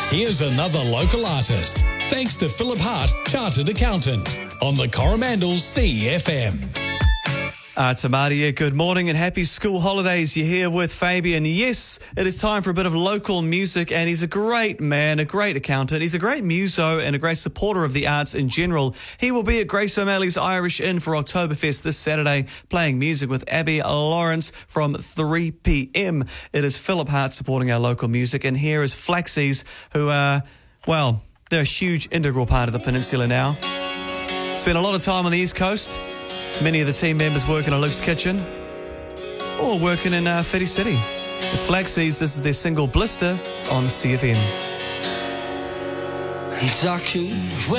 Here's another local artist. Thanks to Philip Hart, Chartered Accountant, on the Coromandel CFM. Tamaria, good morning and happy school holidays. You're here with Fabian. Yes, it is time for a bit of local music, and he's a great man, a great accountant. He's a great muso and a great supporter of the arts in general. He will be at Grace O'Malley's Irish Inn for Oktoberfest this Saturday, playing music with Abby Lawrence from 3 p.m. It is Philip Hart supporting our local music, and here is Flaxies, who are, well, they're a huge integral part of the peninsula now. Spent a lot of time on the East Coast. Many of the team members working on Luke's Kitchen or working in Fetty City. It's Flaxseeds. This is their single Blister on CFM.